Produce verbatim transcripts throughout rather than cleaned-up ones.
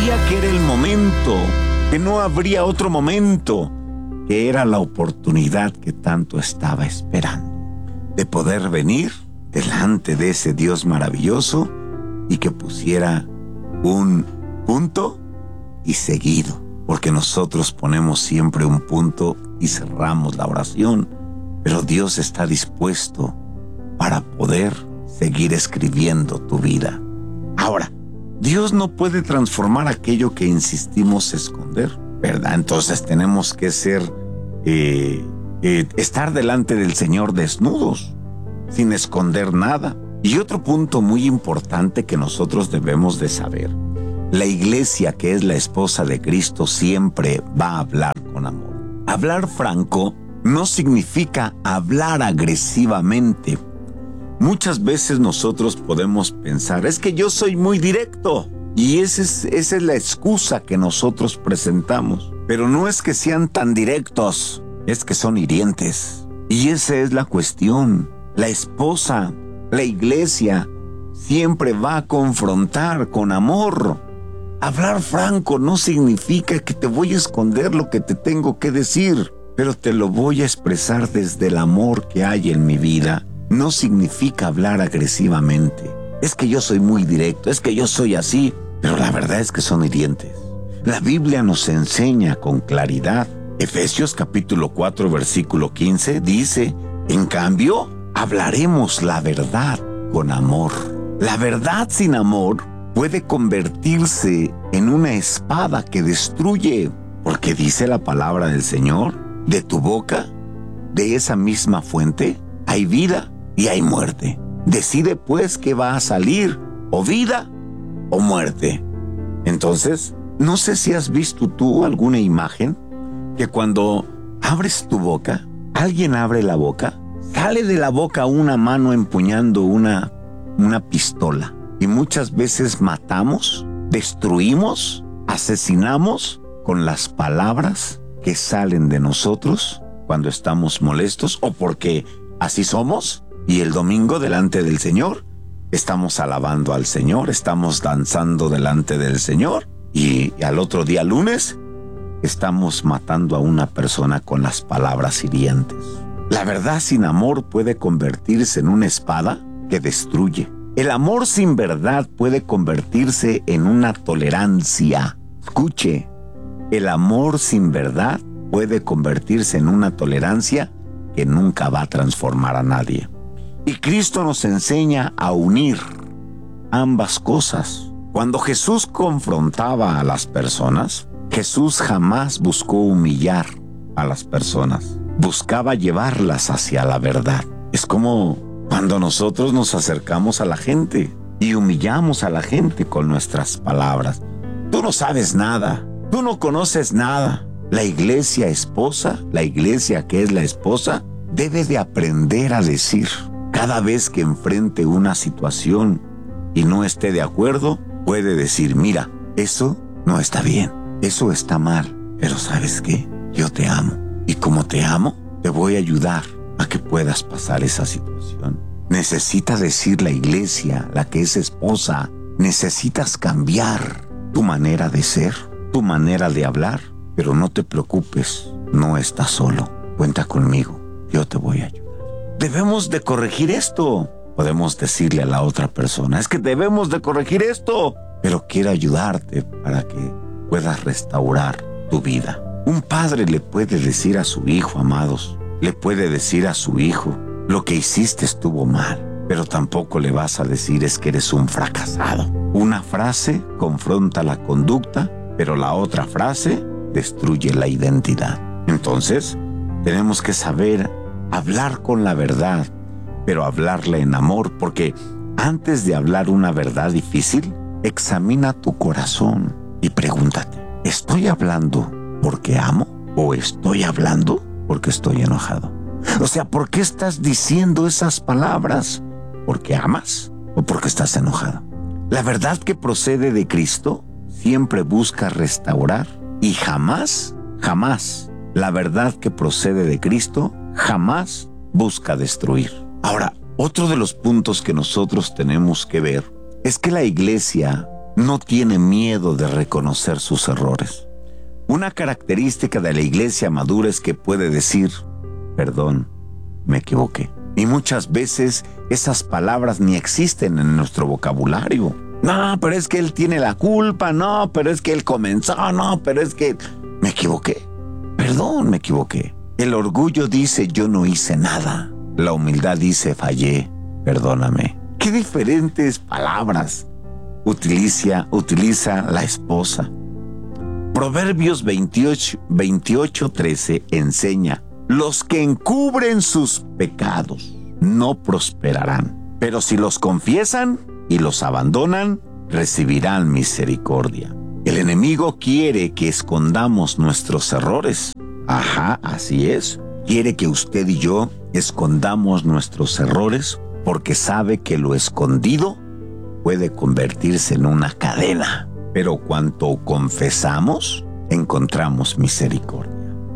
sabía que era el momento, que no habría otro momento, que era la oportunidad que tanto estaba esperando, de poder venir delante de ese Dios maravilloso y que pusiera un punto y seguido, porque nosotros ponemos siempre un punto y cerramos la oración, pero Dios está dispuesto para poder seguir escribiendo tu vida. Ahora, Dios no puede transformar aquello que insistimos esconder, ¿verdad? Entonces tenemos que ser, eh, eh, estar delante del Señor desnudos, sin esconder nada. Y otro punto muy importante que nosotros debemos de saber: la iglesia, que es la esposa de Cristo, siempre va a hablar con amor. Hablar franco no significa hablar agresivamente. Muchas veces nosotros podemos pensar, es que yo soy muy directo, y esa es, esa es la excusa que nosotros presentamos. Pero no es que sean tan directos, es que son hirientes. Y esa es la cuestión. La esposa, la iglesia, siempre va a confrontar con amor. Hablar franco no significa que te voy a esconder lo que te tengo que decir, pero te lo voy a expresar desde el amor que hay en mi vida. No significa hablar agresivamente. Es que yo soy muy directo, es que yo soy así, pero la verdad es que son hirientes. La Biblia nos enseña con claridad. Efesios capítulo cuatro, versículo quince dice, en cambio, hablaremos la verdad con amor. La verdad sin amor puede convertirse en una espada que destruye, porque dice la palabra del Señor, de tu boca, de esa misma fuente, hay vida y hay muerte. Decide pues qué va a salir, o vida o muerte. Entonces, no sé si has visto tú alguna imagen que cuando abres tu boca, alguien abre la boca, sale de la boca una mano empuñando una, una pistola. Y muchas veces matamos, destruimos, asesinamos con las palabras que salen de nosotros cuando estamos molestos o porque así somos. Y el domingo delante del Señor estamos alabando al Señor, estamos danzando delante del Señor, y al otro día lunes estamos matando a una persona con las palabras hirientes. La verdad sin amor puede convertirse en una espada que destruye. El amor sin verdad puede convertirse en una tolerancia. Escuche, el amor sin verdad puede convertirse en una tolerancia que nunca va a transformar a nadie. Y Cristo nos enseña a unir ambas cosas. Cuando Jesús confrontaba a las personas, Jesús jamás buscó humillar a las personas. Buscaba llevarlas hacia la verdad. Es como cuando nosotros nos acercamos a la gente y humillamos a la gente con nuestras palabras. Tú no sabes nada, tú no conoces nada. La iglesia esposa, la iglesia que es la esposa, debe de aprender a decir, cada vez que enfrente una situación y no esté de acuerdo, puede decir, mira, eso no está bien, eso está mal, pero ¿sabes qué? Yo te amo, y como te amo, te voy a ayudar a que puedas pasar esa situación. Necesita decir la iglesia, la que es esposa, necesitas cambiar tu manera de ser, tu manera de hablar, pero no te preocupes, no estás solo, cuenta conmigo, yo te voy a ayudar. Debemos de corregir esto. Podemos decirle a la otra persona, es que debemos de corregir esto, pero quiero ayudarte para que puedas restaurar tu vida. Un padre le puede decir a su hijo, amados, le puede decir a su hijo, lo que hiciste estuvo mal, pero tampoco le vas a decir es que eres un fracasado. Una frase confronta la conducta, pero la otra frase destruye la identidad. Entonces, tenemos que saber hablar con la verdad, pero hablarle en amor, porque antes de hablar una verdad difícil, examina tu corazón y pregúntate, ¿estoy hablando porque amo o estoy hablando porque estoy enojado? O sea, ¿por qué estás diciendo esas palabras? ¿Porque amas o porque estás enojado? La verdad que procede de Cristo siempre busca restaurar y jamás, jamás, la verdad que procede de Cristo jamás busca destruir. Ahora, otro de los puntos que nosotros tenemos que ver es que la iglesia no tiene miedo de reconocer sus errores. Una característica de la iglesia madura es que puede decir, perdón, me equivoqué. Y muchas veces esas palabras ni existen en nuestro vocabulario. No, pero es que él tiene la culpa, no, pero es que él comenzó, no, pero es que me equivoqué. Perdón, me equivoqué. El orgullo dice, yo no hice nada. La humildad dice, fallé, perdóname. Qué diferentes palabras utiliza, utiliza la esposa. Proverbios veintiocho, veintiocho, trece enseña, los que encubren sus pecados no prosperarán, pero si los confiesan y los abandonan, recibirán misericordia. El enemigo quiere que escondamos nuestros errores. Ajá, así es. Quiere que usted y yo escondamos nuestros errores porque sabe que lo escondido puede convertirse en una cadena. Pero cuando confesamos, encontramos misericordia.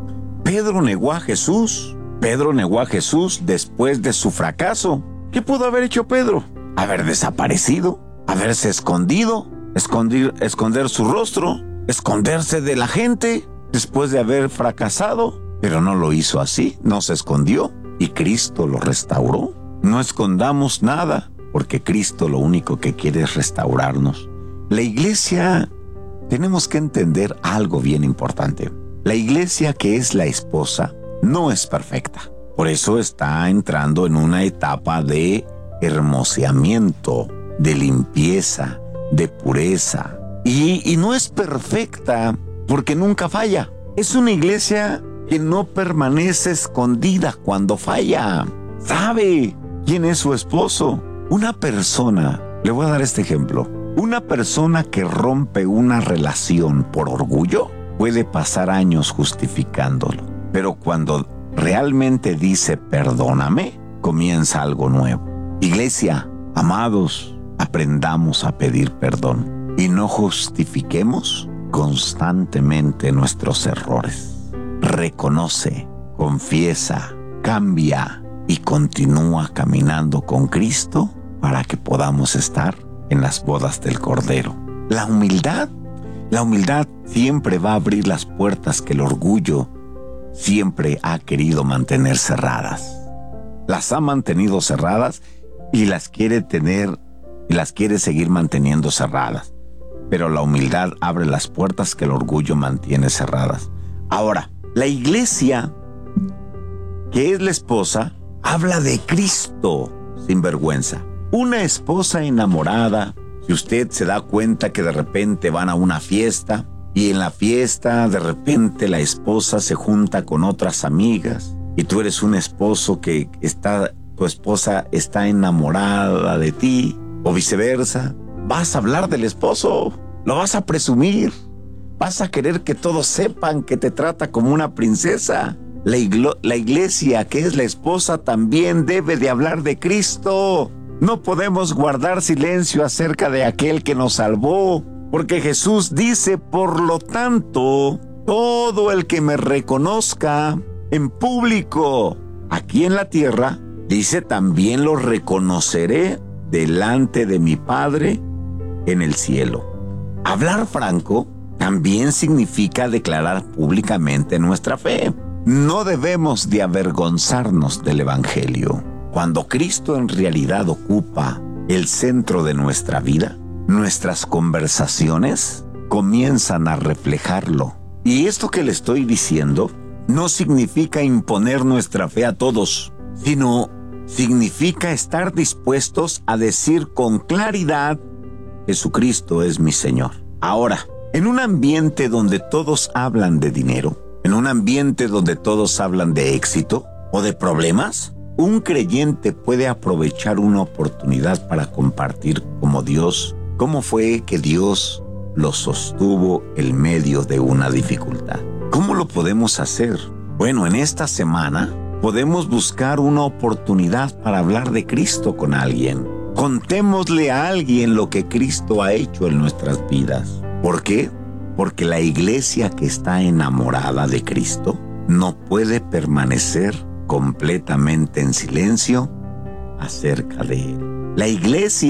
Pedro negó a Jesús. Pedro negó a Jesús después de su fracaso. ¿Qué pudo haber hecho Pedro? Haber desaparecido, haberse escondido, escondir, esconder su rostro, esconderse de la gente después de haber fracasado. Pero no lo hizo así, no se escondió y Cristo lo restauró. No escondamos nada, porque Cristo lo único que quiere es restaurarnos. La iglesia, tenemos que entender algo bien importante. La iglesia, que es la esposa, no es perfecta. Por eso está entrando en una etapa de hermoseamiento, de limpieza, de pureza. Y, y no es perfecta porque nunca falla. Es una iglesia que no permanece escondida cuando falla. Sabe quién es su esposo. Una persona, le voy a dar este ejemplo. Una persona que rompe una relación por orgullo puede pasar años justificándolo. Pero cuando realmente dice perdóname, comienza algo nuevo. Iglesia, amados, aprendamos a pedir perdón y no justifiquemos constantemente nuestros errores. Reconoce, confiesa, cambia y continúa caminando con Cristo para que podamos estar en las bodas del Cordero. La humildad, la humildad siempre va a abrir las puertas que el orgullo siempre ha querido mantener cerradas. Las ha mantenido cerradas y las quiere tener y las quiere seguir manteniendo cerradas. Pero la humildad abre las puertas que el orgullo mantiene cerradas. Ahora, la iglesia, que es la esposa, habla de Cristo sin vergüenza. Una esposa enamorada, si usted se da cuenta que de repente van a una fiesta y en la fiesta de repente la esposa se junta con otras amigas y tú eres un esposo que está, tu esposa está enamorada de ti o viceversa, vas a hablar del esposo, lo vas a presumir. Vas a querer que todos sepan que te trata como una princesa. La, iglo- la iglesia, que es la esposa, también debe de hablar de Cristo. No podemos guardar silencio acerca de aquel que nos salvó, porque Jesús dice, por lo tanto, todo el que me reconozca en público aquí en la tierra, dice, también lo reconoceré delante de mi Padre en el cielo. Hablar franco también significa declarar públicamente nuestra fe. No debemos de avergonzarnos del Evangelio. Cuando Cristo en realidad ocupa el centro de nuestra vida, nuestras conversaciones comienzan a reflejarlo. Y esto que le estoy diciendo no significa imponer nuestra fe a todos, sino significa estar dispuestos a decir con claridad, Jesucristo es mi Señor. Ahora, en un ambiente donde todos hablan de dinero, en un ambiente donde todos hablan de éxito o de problemas, un creyente puede aprovechar una oportunidad para compartir como Dios, cómo fue que Dios lo sostuvo en medio de una dificultad. ¿Cómo lo podemos hacer? Bueno, en esta semana podemos buscar una oportunidad para hablar de Cristo con alguien. Contémosle a alguien lo que Cristo ha hecho en nuestras vidas. ¿Por qué? Porque la iglesia que está enamorada de Cristo no puede permanecer completamente en silencio acerca de Él. La iglesia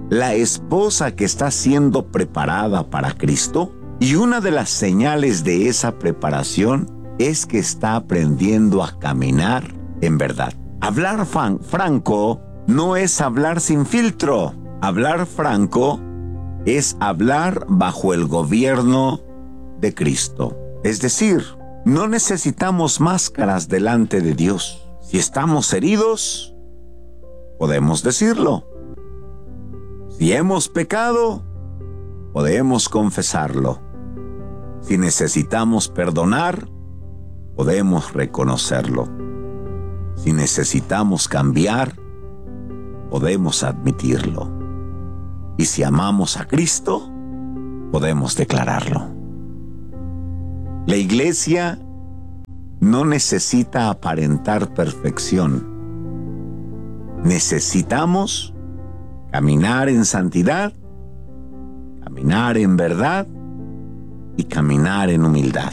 la esposa que está siendo preparada para Cristo, y una de las señales de esa preparación es que está aprendiendo a caminar en verdad. Hablar fan- franco no es hablar sin filtro. Hablar franco es hablar bajo el gobierno de Cristo. Es decir, no necesitamos máscaras delante de Dios. Si estamos heridos, podemos decirlo. Si hemos pecado, podemos confesarlo. Si necesitamos perdonar, podemos reconocerlo. Si necesitamos cambiar, podemos admitirlo. Y si amamos a Cristo, podemos declararlo. La iglesia no necesita aparentar perfección. Necesitamos caminar en santidad, caminar en verdad y caminar en humildad.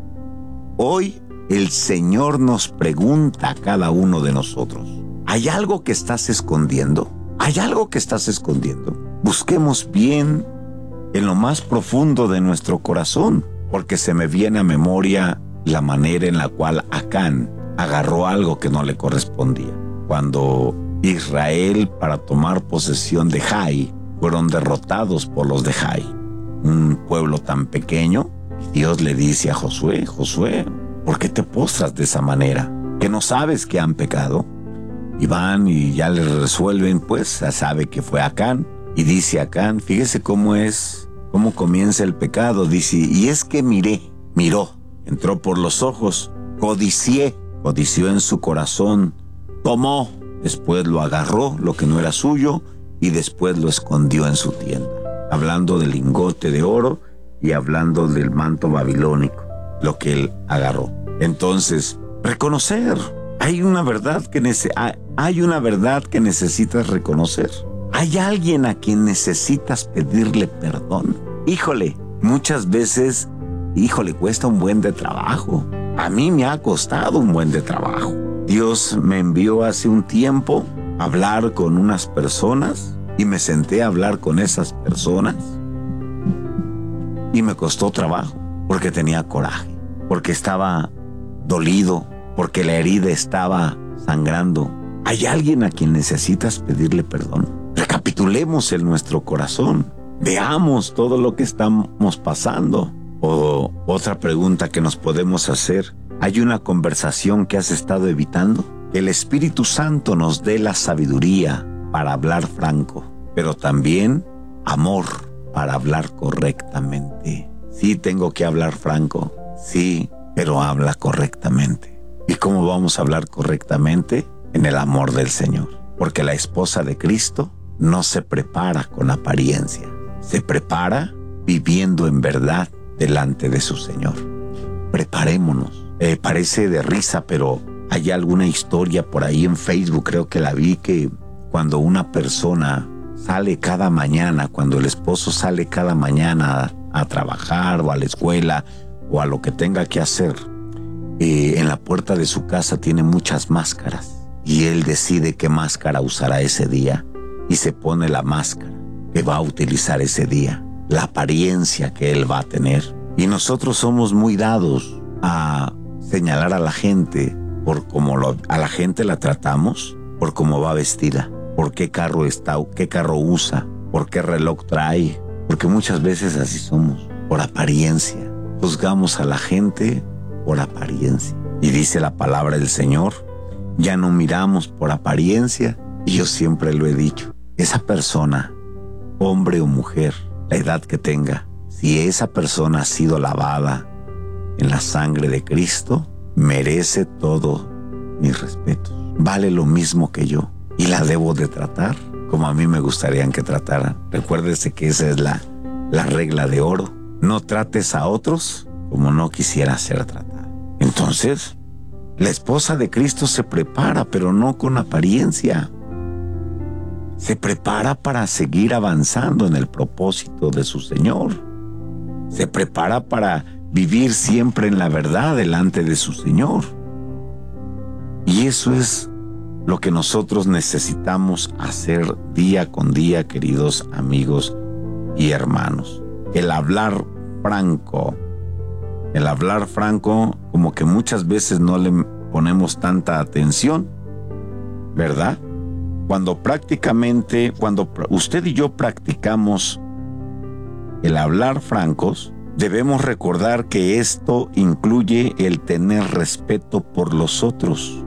Hoy el Señor nos pregunta a cada uno de nosotros: ¿hay algo que estás escondiendo? ¿Hay algo que estás escondiendo? Busquemos bien en lo más profundo de nuestro corazón, porque se me viene a memoria la manera en la cual Acán agarró algo que no le correspondía. Cuando Israel, para tomar posesión de Jai, fueron derrotados por los de Jai, un pueblo tan pequeño, y Dios le dice a Josué: Josué, ¿por qué te postras de esa manera? ¿Que no sabes que han pecado? Y van y ya les resuelven, pues ya sabe que fue Acán. Y dice Acán, fíjese cómo es, cómo comienza el pecado. Dice, y es que miré, miró, entró por los ojos, codicié, codició en su corazón, tomó, después lo agarró, lo que no era suyo, y después lo escondió en su tienda. Hablando del lingote de oro y hablando del manto babilónico, lo que él agarró. Entonces, reconocer. Hay una verdad que nece- hay una verdad que necesitas reconocer. Hay alguien a quien necesitas pedirle perdón. Híjole, muchas veces, híjole, cuesta un buen de trabajo. A mí me ha costado un buen de trabajo. Dios me envió hace un tiempo a hablar con unas personas y me senté a hablar con esas personas y me costó trabajo porque tenía coraje, porque estaba dolido, porque la herida estaba sangrando. ¿Hay alguien a quien necesitas pedirle perdón? Recapitulemos en nuestro corazón. Veamos todo lo que estamos pasando. O otra pregunta que nos podemos hacer: ¿hay una conversación que has estado evitando? Que el Espíritu Santo nos dé la sabiduría para hablar franco, pero también amor para hablar correctamente. Sí, tengo que hablar franco, sí, pero habla correctamente. ¿Y cómo vamos a hablar correctamente? En el amor del Señor. Porque la esposa de Cristo no se prepara con apariencia, se prepara viviendo en verdad delante de su Señor. Preparémonos. Eh, parece de risa, pero hay alguna historia por ahí en Facebook, creo que la vi, que cuando una persona sale cada mañana, cuando el esposo sale cada mañana a, a trabajar o a la escuela o a lo que tenga que hacer, eh, en la puerta de su casa tiene muchas máscaras y él decide qué máscara usará ese día y se pone la máscara que va a utilizar ese día, la apariencia que él va a tener. Y nosotros somos muy dados a señalar a la gente por cómo lo, a la gente la tratamos, por cómo va vestida, por qué carro está, qué carro usa, por qué reloj trae, porque muchas veces así somos, por apariencia. Juzgamos a la gente por apariencia. Y dice la palabra del Señor, ya no miramos por apariencia. Y yo siempre lo he dicho, esa persona, hombre o mujer, la edad que tenga, si esa persona ha sido lavada en la sangre de Cristo, merece todo mi respeto. Vale lo mismo que yo y la debo de tratar como a mí me gustaría que trataran. Recuérdese que esa es la, la regla de oro. No trates a otros como no quisieras ser tratado. Entonces, la esposa de Cristo se prepara, pero no con apariencia. Se prepara para seguir avanzando en el propósito de su Señor. Se prepara para vivir siempre en la verdad delante de su Señor. Y eso es lo que nosotros necesitamos hacer día con día, queridos amigos y hermanos. El hablar franco. El hablar franco, como que muchas veces no le ponemos tanta atención, ¿verdad? Cuando prácticamente, cuando usted y yo practicamos el hablar francos, debemos recordar que esto incluye el tener respeto por los otros.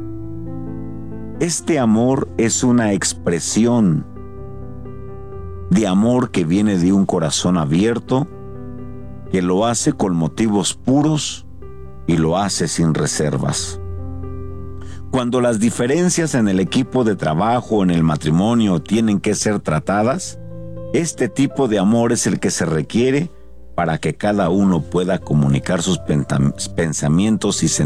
Este amor es una expresión de amor que viene de un corazón abierto, que lo hace con motivos puros y lo hace sin reservas. Cuando las diferencias en el equipo de trabajo o en el matrimonio tienen que ser tratadas, este tipo de amor es el que se requiere para que cada uno pueda comunicar sus pensamientos y sentimientos